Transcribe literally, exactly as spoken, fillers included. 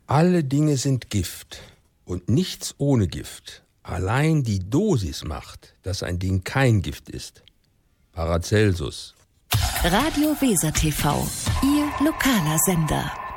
Alle Dinge sind Gift und nichts ohne Gift. Allein die Dosis macht, dass ein Ding kein Gift ist. Paracelsus. Radio Weser T V, Ihr lokaler Sender.